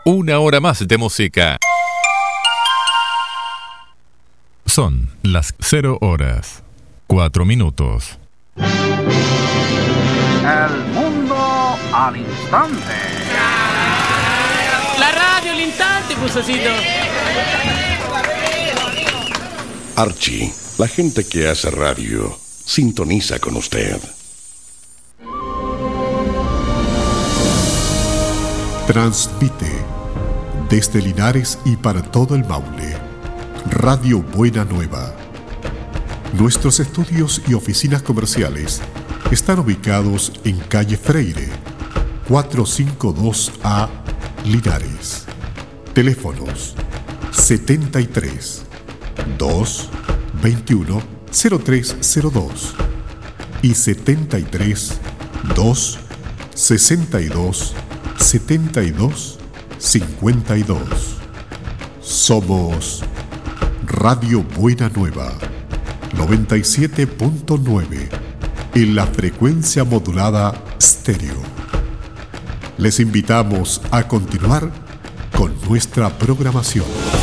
Una hora más de música. Son las 0:04. El mundo al instante. La radio al instante, Pusocito. Archie, la gente que hace radio, sintoniza con usted. Transmite desde Linares y para todo el Maule, Radio Buena Nueva. Nuestros estudios y oficinas comerciales están ubicados en calle Freire, 452A, Linares. Teléfonos 73 221 0302 y 73 262 72 52. Somos Radio Buena Nueva 97.9 en la frecuencia modulada estéreo. Les invitamos a continuar con nuestra programación.